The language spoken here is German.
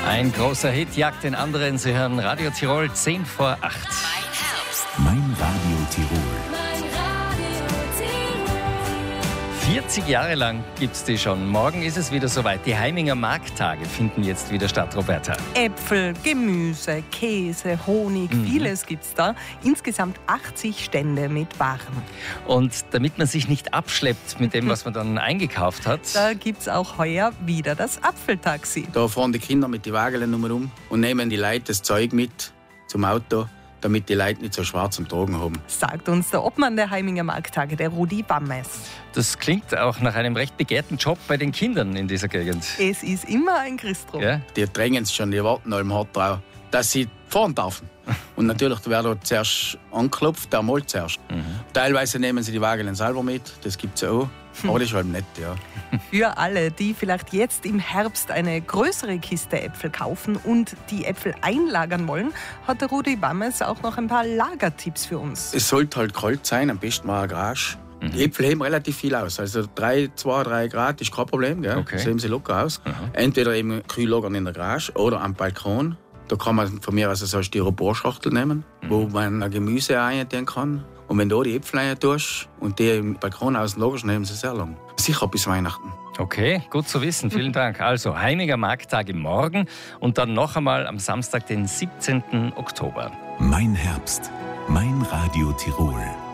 Ein großer Hit jagt den anderen. Sie hören Radio Tirol 10 vor 8. Mein Radio Tirol. 40 Jahre lang gibt's die schon. Morgen ist es wieder soweit. Die Heiminger Markttage finden jetzt wieder statt, Roberta. Äpfel, Gemüse, Käse, Honig, vieles gibt's da. Insgesamt 80 Stände mit Waren. Und damit man sich nicht abschleppt mit dem, was man dann eingekauft hat. Da gibt's auch heuer wieder das Apfeltaxi. Da fahren die Kinder mit den Wagen um und nehmen die Leute das Zeug mit zum Auto, damit die Leute nicht so schwarz am Tragen haben. Sagt uns der Obmann der Heiminger Markttage, der Rudi Bammes. Das klingt auch nach einem recht begehrten Job bei den Kindern in dieser Gegend. Es ist immer ein Christdruck. Ja? Die drängen es schon, die warten allem hart drauf, dass sie fahren dürfen. Und natürlich wird da zuerst angeklopft, der malt zuerst. Teilweise nehmen sie die Wagen selber mit, das gibt es auch. Aber das ist halt nett, ja. Für alle, die vielleicht jetzt im Herbst eine größere Kiste Äpfel kaufen und die Äpfel einlagern wollen, hat der Rudi Bammes auch noch ein paar Lagertipps für uns. Es sollte halt kalt sein, am besten mal eine Garage. Die Äpfel heben relativ viel aus. Also 2, 3 Grad ist kein Problem. Gell? Okay. Das heben sie locker aus. Entweder eben kühl lagern in der Garage oder am Balkon. Da kann man von mir so eine Styroporschachtel nehmen, wo man ein Gemüse reintun kann. Und wenn du die Äpfel rein tust und die im Balkon außen lagerst, nehmen sie sehr lang. Sicher bis Weihnachten. Okay, gut zu wissen. Vielen Dank. Also, Heiminger Markttage morgen und dann noch einmal am Samstag, den 17. Oktober. Mein Herbst. Mein Radio Tirol.